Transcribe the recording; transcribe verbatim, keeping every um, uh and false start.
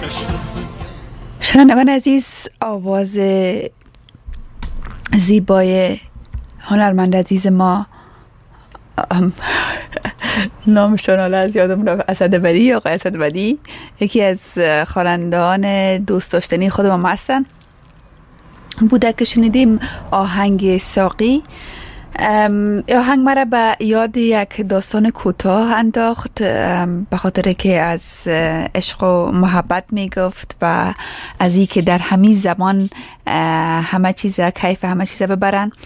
شنوندگان عزیز، آواز زیبای هنرمند عزیز ما، نامشون حالا از یادم رفت، اسدبدی یا آقای اسدبدی، یکی از خوانندگان دوست داشتنی خود ما هستن، بوده که شنیدیم آهنگ ساقی. آهنگ مرا به یاد یک داستان کوتاه انداخت، به خاطر که از عشق و محبت می گفت و از این که در همین زمان همه چیز کیف همه چیز ببرن.